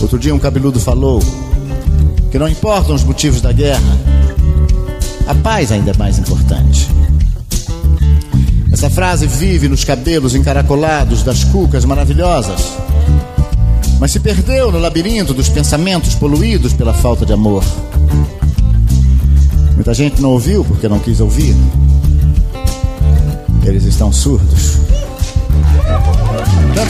Outro dia um cabeludo falou que não importam os motivos da guerra, a paz ainda é mais importante. Essa frase vive nos cabelos encaracolados das cucas maravilhosas, mas se perdeu no labirinto dos pensamentos poluídos pela falta de amor. Muita gente não ouviu porque não quis ouvir. Eles estão surdos.